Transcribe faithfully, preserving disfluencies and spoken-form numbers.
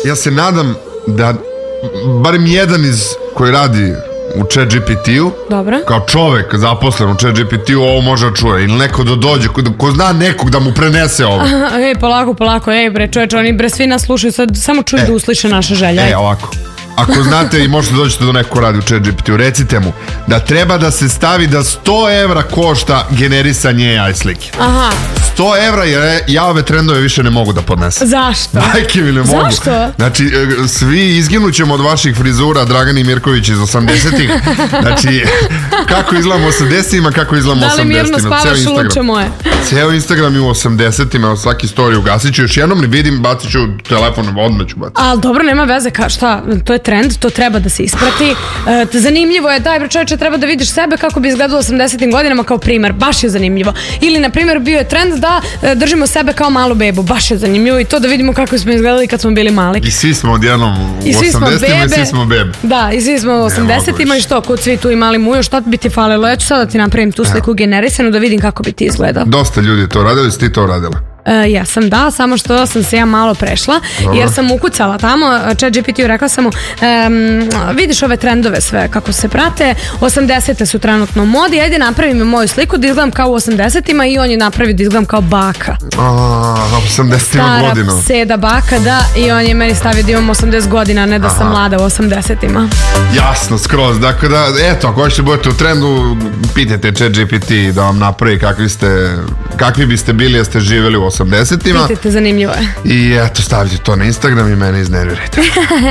ja se nadam da barem jedan iz koji radi u ChatGPT-u, kao čovek zaposlen u ChatGPT-u, ovo može da čuje, ili neko da dođe, ko, ko zna nekog da mu prenese ovo. Ej, polako, polako, ej bre, čoveče, oni bre svi nas slušaju, sad samo čuju da usliše naše želje. E, ovako. Ako znate i možete doći do neko radi u ChatGPT-u, recite mu da treba da se stavi da sto evra košta generisanje A I slike. Aha. sto evra jer ja ove trendove više ne mogu da podnesem. Zašto? Majke mi ne mogu. Zašto? Znači, svi izginućemo od vaših frizura, Dragani Mirković iz osamdesetih. Znači, kako izgledamo u osamdesetima, kako izgledamo u osamdesetima. Da li mirno spavaš, luče moje? Ceo Instagram i u osamdesetima, svaki story ugasit ću. Još jednom ne vidim, bacit ću telefon, odmah ću baciti. Ali dobro, nema veze, šta, to je trend, to treba da se isprati. Zanimljivo je, daj bre čovječe, treba da vidiš sebe kako bi izgledalo u osamdesetim godinama kao primer, baš je zanimljivo. Ili, na primjer, bio je trend da držimo sebe kao malu bebu, baš je zanimljivo i to da vidimo kako smo izgledali kad smo bili mali. I svi smo odjednom u osamdesetima i svi smo bebe. Da, i svi smo u osamdesetima i što, kod svi tu imali mujo, šta bi ti falilo? Ja ću sada da ti napravim tu sliku generisanu da vidim kako bi ti izgledao. Dosta ljudi to radili, si ti to radila? Ja sam, da, samo što sam se ja malo prešla, jer sam ukucala tamo, ChatGPT-u rekla sam mu, vidiš ove trendove sve kako se prate, osamdesete su trenutno u modi, ajde napravi mi moju sliku da izgledam kao u osamdesetima i on je napravi da izgledam kao baka. Aaa, osamdesetima godina. Stara seda baka, da, i on je meni stavio da imam osamdeset godina, ne da sam mlada u osamdesetima. Jasno, skroz, dakle da, eto, ako hoćete budete u trendu, pitajte ChatGPT da vam napravi kakvi ste, kakvi biste bili da ste živjeli u osamdesetima. Pitajte, zanimljivo je. I eto, stavite to na Instagram i mene iznervirajte.